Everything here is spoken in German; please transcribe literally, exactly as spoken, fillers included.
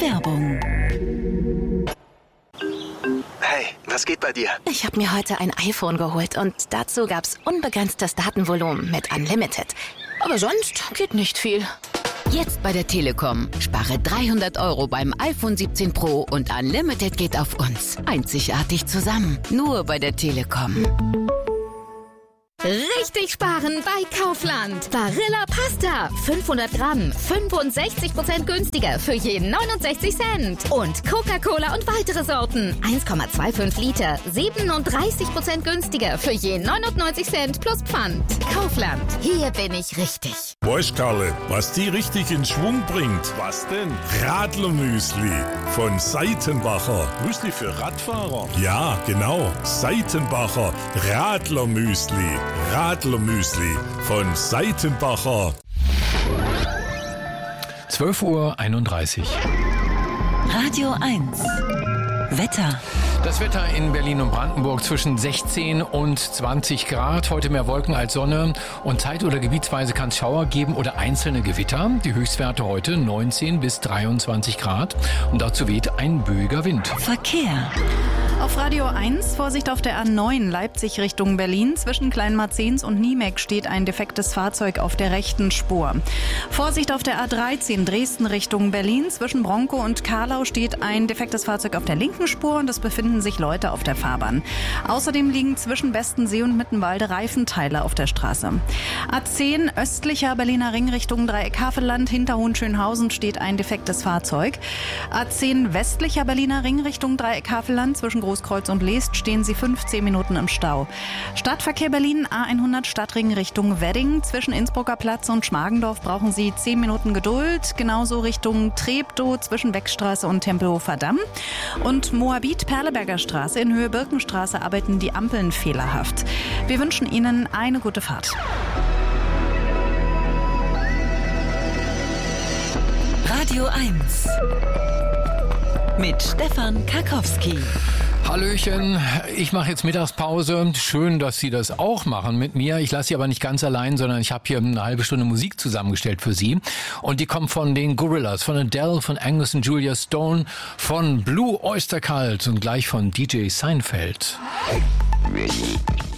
Werbung. Hey, was geht bei dir? Ich habe mir heute ein iPhone geholt und dazu gab's unbegrenztes Datenvolumen mit Unlimited. Aber sonst geht nicht viel. Jetzt bei der Telekom. Spare dreihundert Euro beim iPhone siebzehn Pro und Unlimited geht auf uns. Einzigartig zusammen. Nur bei der Telekom. Richtig sparen bei Kaufland. Barilla Pasta. fünfhundert Gramm. fünfundsechzig Prozent günstiger für je neunundsechzig Cent. Und Coca-Cola und weitere Sorten. eins Komma fünfundzwanzig Liter. siebenunddreißig Prozent günstiger für je neunundneunzig Cent plus Pfand. Kaufland. Hier bin ich richtig. Weißt, Karle, was die richtig in Schwung bringt? Was denn? Radlermüsli von Seitenbacher. Müsli für Radfahrer? Ja, genau. Seitenbacher Radlermüsli. Radlermüsli von Seitenbacher. zwölf Uhr einunddreißig. Radio eins. Wetter. Das Wetter in Berlin und Brandenburg zwischen sechzehn und zwanzig Grad. Heute mehr Wolken als Sonne. Und zeit- oder gebietsweise kann es Schauer geben oder einzelne Gewitter. Die Höchstwerte heute neunzehn bis dreiundzwanzig Grad. Und dazu weht ein böiger Wind. Verkehr. Auf Radio eins, Vorsicht auf der A neun Leipzig Richtung Berlin. Zwischen Kleinmarzens und Niemek steht ein defektes Fahrzeug auf der rechten Spur. Vorsicht auf der A dreizehn Dresden Richtung Berlin. Zwischen Bronkow und Karlau steht ein defektes Fahrzeug auf der linken Spur und es befinden sich Leute auf der Fahrbahn. Außerdem liegen zwischen Bestensee und Mittenwalde Reifenteile auf der Straße. A zehn östlicher Berliner Ring Richtung Dreieck-Havelland. Hinter Hohenschönhausen steht ein defektes Fahrzeug. A zehn westlicher Berliner Ring Richtung Dreieck-Havelland. Zwischen Großkreuz und Leest stehen Sie fünfzehn Minuten im Stau. Stadtverkehr Berlin A hundert Stadtring Richtung Wedding. Zwischen Innsbrucker Platz und Schmargendorf brauchen Sie zehn Minuten Geduld. Genauso Richtung Treptow zwischen Weckstraße und Tempelhofer Damm. Und Moabit Perleberger Straße in Höhe Birkenstraße arbeiten die Ampeln fehlerhaft. Wir wünschen Ihnen eine gute Fahrt. Radio eins. Mit Stefan Karkowski. Hallöchen, ich mache jetzt Mittagspause. Schön, dass Sie das auch machen mit mir. Ich lasse Sie aber nicht ganz allein, sondern ich habe hier eine halbe Stunde Musik zusammengestellt für Sie. Und die kommt von den Gorillaz, von Adele, von Angus und Julia Stone, von Blue Oyster Cult und gleich von D J Seinfeld. Ready.